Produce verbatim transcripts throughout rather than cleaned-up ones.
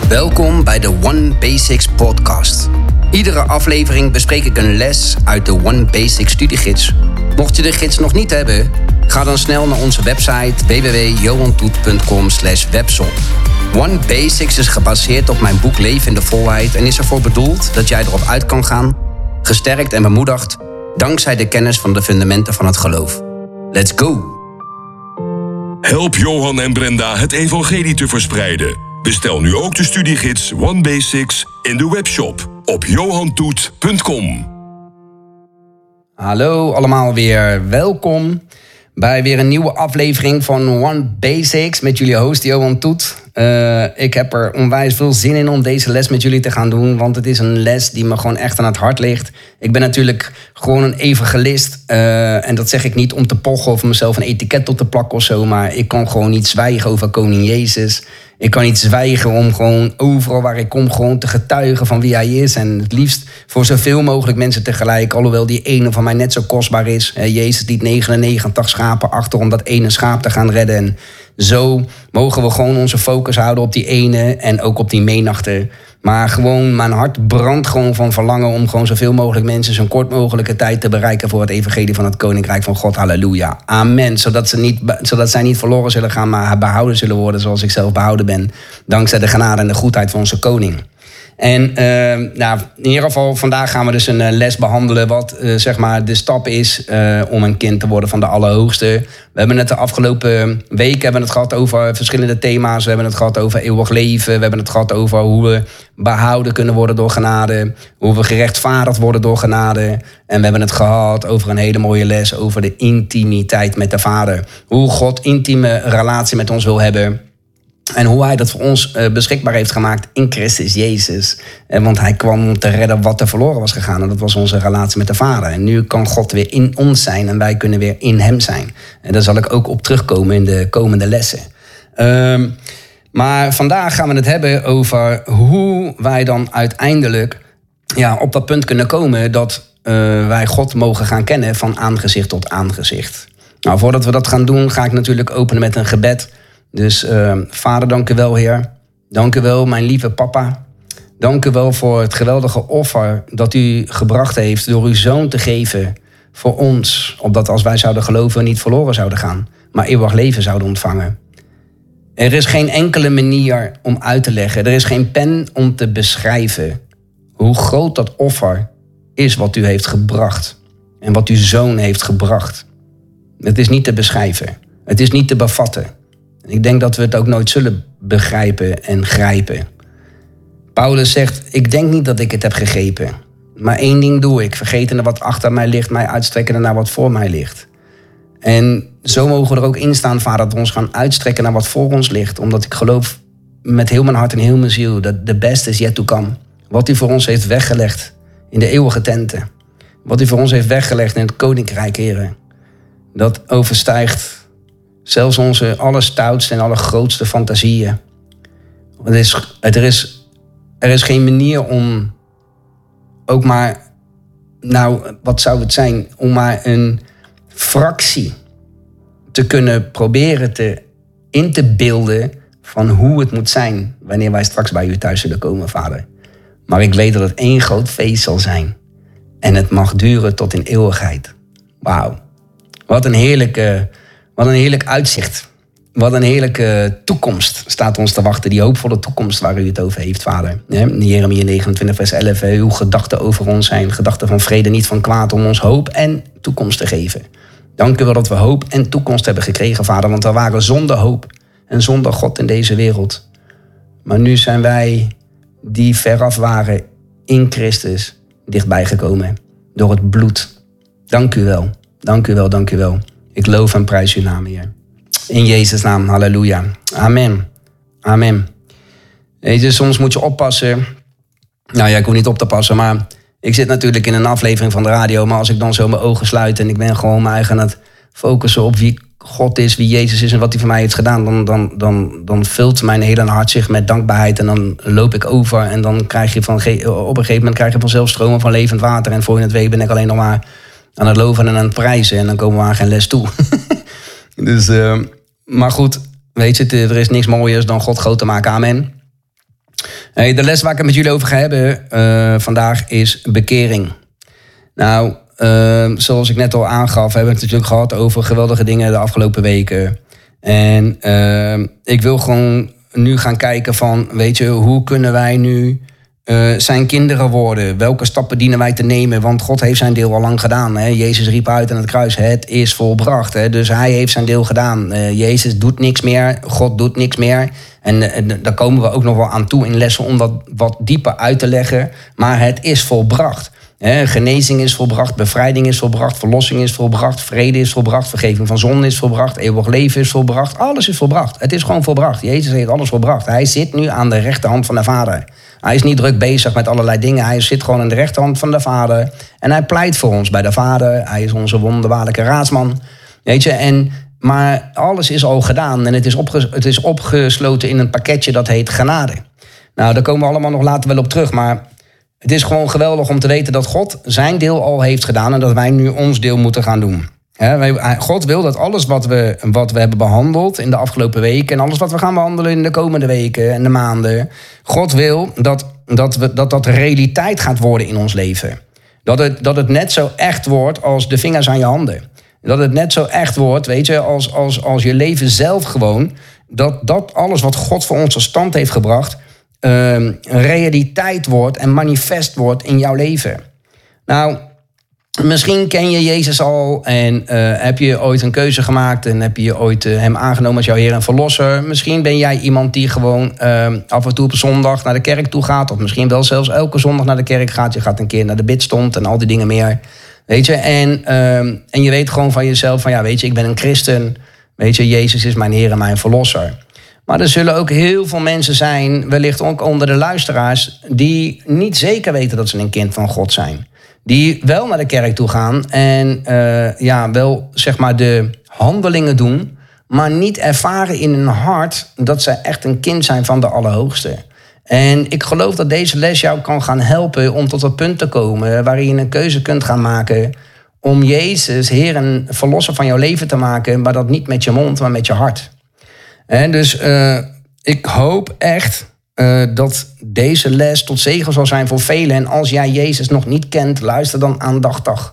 Welkom bij de One Basics podcast. Iedere aflevering bespreek ik een les uit de One Basics studiegids. Mocht je de gids nog niet hebben, ga dan snel naar onze website w w w punt johan toet punt com slash webshop. One Basics is gebaseerd op mijn boek Leven in de Volheid en is ervoor bedoeld dat jij erop uit kan gaan, gesterkt en bemoedigd, dankzij de kennis van de fundamenten van het geloof. Let's go! Help Johan en Brenda het evangelie te verspreiden. Bestel nu ook de studiegids One Basics in de webshop op johan toet punt com. Hallo allemaal weer, welkom bij weer een nieuwe aflevering van One Basics met jullie host Johan Toet. Uh, ik heb er onwijs veel zin in om deze les met jullie te gaan doen, want het is een les die me gewoon echt aan het hart ligt. Ik ben natuurlijk gewoon een evangelist uh, en dat zeg ik niet om te pochen of mezelf een etiket op te plakken of zo, maar ik kan gewoon niet zwijgen over koning Jezus. Ik kan niet zwijgen om gewoon overal waar ik kom gewoon te getuigen van wie hij is. En het liefst voor zoveel mogelijk mensen tegelijk. Alhoewel die ene van mij net zo kostbaar is. Jezus liet negenennegentig schapen achter om dat ene schaap te gaan redden. En zo mogen we gewoon onze focus houden op die ene en ook op die menigte. Maar gewoon, mijn hart brandt gewoon van verlangen om gewoon zoveel mogelijk mensen zo'n kort mogelijke tijd te bereiken voor het evangelie van het Koninkrijk van God. Halleluja. Amen. Zodat, ze niet, zodat zij niet verloren zullen gaan, maar behouden zullen worden zoals ik zelf behouden ben. Dankzij de genade en de goedheid van onze koning. En uh, nou, in ieder geval, vandaag gaan we dus een uh, les behandelen wat uh, zeg maar de stap is uh, om een kind te worden van de Allerhoogste. We hebben het de afgelopen weken hebben het gehad over verschillende thema's. We hebben het gehad over eeuwig leven. We hebben het gehad over hoe we behouden kunnen worden door genade. Hoe we gerechtvaardigd worden door genade. En we hebben het gehad over een hele mooie les over de intimiteit met de Vader. Hoe God intieme relatie met ons wil hebben. En hoe hij dat voor ons uh, beschikbaar heeft gemaakt in Christus Jezus. Uh, want hij kwam om te redden wat er verloren was gegaan. En dat was onze relatie met de Vader. En nu kan God weer in ons zijn en wij kunnen weer in hem zijn. En daar zal ik ook op terugkomen in de komende lessen. Uh, maar vandaag gaan we het hebben over hoe wij dan uiteindelijk ja, op dat punt kunnen komen dat uh, wij God mogen gaan kennen van aangezicht tot aangezicht. Nou, voordat we dat gaan doen, ga ik natuurlijk openen met een gebed. Dus uh, Vader, dank u wel, Heer. Dank u wel, mijn lieve papa. Dank u wel voor het geweldige offer dat u gebracht heeft door uw zoon te geven voor ons. Opdat als wij zouden geloven, we niet verloren zouden gaan, maar eeuwig leven zouden ontvangen. Er is geen enkele manier om uit te leggen. Er is geen pen om te beschrijven hoe groot dat offer is wat u heeft gebracht. En wat uw zoon heeft gebracht. Het is niet te beschrijven. Het is niet te bevatten. Ik denk dat we het ook nooit zullen begrijpen en grijpen. Paulus zegt, ik denk niet dat ik het heb gegrepen. Maar één ding doe ik, vergetende wat achter mij ligt, mij uitstrekkende naar wat voor mij ligt. En zo mogen we er ook in staan, Vader, dat we ons gaan uitstrekken naar wat voor ons ligt. Omdat ik geloof met heel mijn hart en heel mijn ziel dat de beste is yet to come. Wat u voor ons heeft weggelegd in de eeuwige tenten. Wat u voor ons heeft weggelegd in het Koninkrijk, Heren. Dat overstijgt zelfs onze allerstoutste en allergrootste fantasieën. Er is, er, is, er is geen manier om ook maar, nou, wat zou het zijn, om maar een fractie te kunnen proberen te in te beelden van hoe het moet zijn wanneer wij straks bij u thuis zullen komen, Vader. Maar ik weet dat het één groot feest zal zijn. En het mag duren tot in eeuwigheid. Wauw. Wat een heerlijke... Wat een heerlijk uitzicht. Wat een heerlijke toekomst staat ons te wachten. Die hoopvolle toekomst waar u het over heeft, Vader. In Jeremia negenentwintig vers elf. Uw gedachten over ons zijn gedachten van vrede, niet van kwaad, om ons hoop en toekomst te geven. Dank u wel dat we hoop en toekomst hebben gekregen, Vader. Want we waren zonder hoop en zonder God in deze wereld. Maar nu zijn wij die veraf waren in Christus dichtbij gekomen. Door het bloed. Dank u wel. Dank u wel, dank u wel. Ik loof en prijs uw naam, Heer. In Jezus' naam, halleluja. Amen. Amen. Weet je, soms moet je oppassen. Nou ja, ik hoef niet op te passen, maar ik zit natuurlijk in een aflevering van de radio. Maar als ik dan zo mijn ogen sluit en ik ben gewoon me eigen aan het focussen op wie God is, wie Jezus is en wat hij voor mij heeft gedaan, dan, dan, dan, dan vult mijn hele hart zich met dankbaarheid en dan loop ik over en dan krijg je van, op een gegeven moment krijg je vanzelf stromen van levend water en voor je het weet ben ik alleen nog maar aan het loven en aan het prijzen en dan komen we aan geen les toe. dus, uh, maar goed, weet je, er is niks mooiers dan God groot te maken. Amen. Hey, de les waar ik het met jullie over ga hebben uh, vandaag is bekering. Nou, uh, zoals ik net al aangaf, hebben we het natuurlijk gehad over geweldige dingen de afgelopen weken. En uh, ik wil gewoon nu gaan kijken van, weet je, hoe kunnen wij nu uh, zijn kinderen worden? Welke stappen dienen wij te nemen? Want God heeft zijn deel al lang gedaan. Hè? Jezus riep uit aan het kruis, het is volbracht. Hè? Dus hij heeft zijn deel gedaan. Uh, Jezus doet niks meer, God doet niks meer. En uh, daar komen we ook nog wel aan toe in lessen om dat wat dieper uit te leggen. Maar het is volbracht. He, genezing is volbracht, bevrijding is volbracht, verlossing is volbracht, vrede is volbracht, vergeving van zonde is volbracht, eeuwig leven is volbracht. Alles is volbracht. Het is gewoon volbracht. Jezus heeft alles volbracht. Hij zit nu aan de rechterhand van de Vader. Hij is niet druk bezig met allerlei dingen. Hij zit gewoon aan de rechterhand van de Vader. En hij pleit voor ons bij de Vader. Hij is onze wonderbaarlijke raadsman. Weet je, en, maar alles is al gedaan en het is, opges- het is opgesloten in een pakketje dat heet genade. Nou, daar komen we allemaal nog later wel op terug, maar het is gewoon geweldig om te weten dat God zijn deel al heeft gedaan en dat wij nu ons deel moeten gaan doen. God wil dat alles wat we, wat we hebben behandeld in de afgelopen weken en alles wat we gaan behandelen in de komende weken en de maanden, God wil dat dat, we, dat, dat realiteit gaat worden in ons leven. Dat het, dat het net zo echt wordt als de vingers aan je handen. Dat het net zo echt wordt, weet je, als, als, als je leven zelf gewoon. Dat, dat alles wat God voor ons tot stand heeft gebracht Uh, een realiteit wordt en manifest wordt in jouw leven. Nou, misschien ken je Jezus al en uh, heb je ooit een keuze gemaakt en heb je ooit uh, hem aangenomen als jouw Heer en Verlosser. Misschien ben jij iemand die gewoon uh, af en toe op zondag naar de kerk toe gaat, of misschien wel zelfs elke zondag naar de kerk gaat. Je gaat een keer naar de bidstond en al die dingen meer. Weet je, en, uh, en je weet gewoon van jezelf van, ja, weet je, ik ben een christen. Weet je, Jezus is mijn Heer en mijn Verlosser. Maar er zullen ook heel veel mensen zijn, wellicht ook onder de luisteraars, die niet zeker weten dat ze een kind van God zijn. Die wel naar de kerk toe gaan en uh, ja, wel zeg maar de handelingen doen, maar niet ervaren in hun hart dat ze echt een kind zijn van de Allerhoogste. En ik geloof dat deze les jou kan gaan helpen om tot het punt te komen waarin je een keuze kunt gaan maken om Jezus Heer en Verlosser van jouw leven te maken, maar dat niet met je mond, maar met je hart. En dus uh, ik hoop echt uh, dat deze les tot zegen zal zijn voor velen. En als jij Jezus nog niet kent, luister dan aandachtig.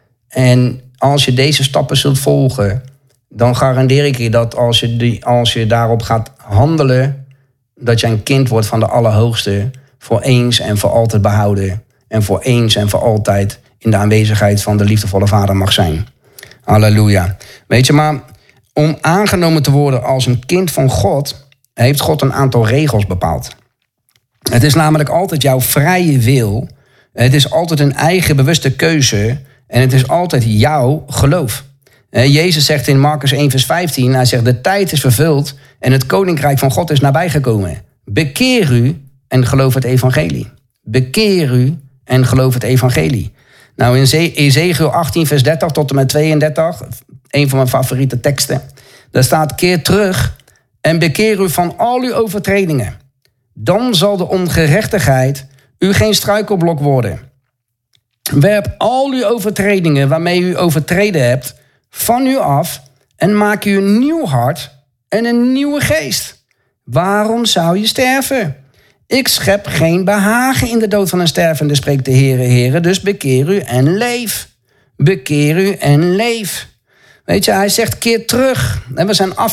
En als je deze stappen zult volgen, dan garandeer ik je dat als je, die, als je daarop gaat handelen, dat je een kind wordt van de Allerhoogste, voor eens en voor altijd behouden. En voor eens en voor altijd in de aanwezigheid van de liefdevolle Vader mag zijn. Halleluja. Weet je, maar om aangenomen te worden als een kind van God, heeft God een aantal regels bepaald. Het is namelijk altijd jouw vrije wil. Het is altijd een eigen bewuste keuze. En het is altijd jouw geloof. Jezus zegt in Marcus één vers vijftien, hij zegt, de tijd is vervuld en het koninkrijk van God is nabijgekomen. Bekeer u en geloof het evangelie. Bekeer u en geloof het evangelie. Nou, in Ezechiel achttien vers dertig tot en met tweeëndertig, een van mijn favoriete teksten. Daar staat, keer terug en bekeer u van al uw overtredingen. Dan zal de ongerechtigheid u geen struikelblok worden. Werp al uw overtredingen waarmee u overtreden hebt van u af en maak u een nieuw hart en een nieuwe geest. Waarom zou je sterven? Ik schep geen behagen in de dood van een stervende, spreekt de Heere, Heere, dus bekeer u en leef. Bekeer u en leef. Weet je, hij zegt keer terug. En we zijn af